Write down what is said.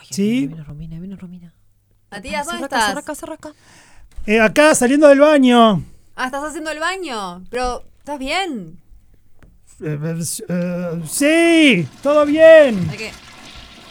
Sí. Viene Romina. Matías, ¿dónde estás? Cerra acá. Acá, saliendo del baño. ¿Estás haciendo el baño? Pero, ¿estás bien? Sí, todo bien. Hay que